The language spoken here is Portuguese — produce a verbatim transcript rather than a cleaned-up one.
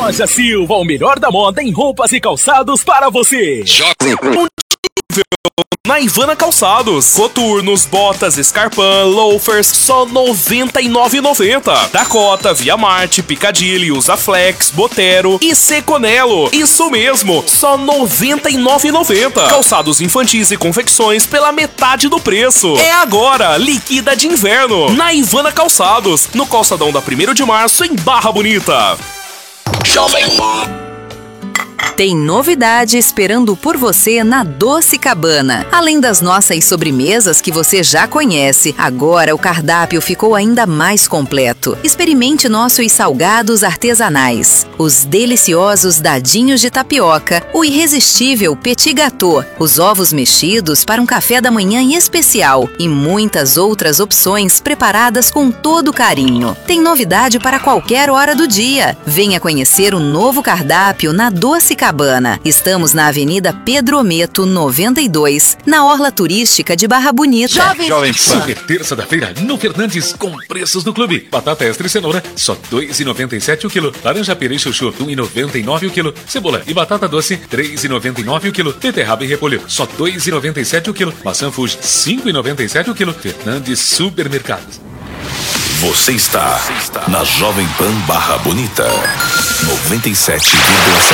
Loja Silva, o melhor da moda em roupas e calçados para você. Na Ivana Calçados, coturnos, botas, Scarpan, loafers, só noventa e nove reais e noventa centavos. Dakota, Via Marte, Piccadilly, Usaflex, Botero e Seconello. Isso mesmo, só noventa e nove reais e noventa centavos. Calçados infantis e confecções pela metade do preço. É agora, liquida de inverno, na Ivana Calçados, no calçadão da primeiro de março, em Barra Bonita. Jovem Pan. Tem novidade esperando por você na Doce Cabana. Além das nossas sobremesas que você já conhece, agora o cardápio ficou ainda mais completo. Experimente nossos salgados artesanais, os deliciosos dadinhos de tapioca, o irresistível petit gâteau, os ovos mexidos para um café da manhã especial e muitas outras opções preparadas com todo carinho. Tem novidade para qualquer hora do dia. Venha conhecer o novo cardápio na Doce Cabana. Estamos na Avenida Pedro Ometo, noventa e dois, na Orla Turística de Barra Bonita. Jovem, Jovem Pan. Super terça da feira no Fernandes com preços do clube. Batata extra e cenoura, só dois reais e noventa e sete centavos o quilo. Laranja pera e chuchu, um real e noventa e nove centavos o quilo. Cebola e batata doce, três reais e noventa e nove centavos o quilo. Beterraba e repolho, só dois reais e noventa e sete centavos o quilo. Maçã Fuji, cinco reais e noventa e sete centavos o quilo. Fernandes Supermercados. Você está na Jovem Pan Barra Bonita, noventa e sete vírgula sete.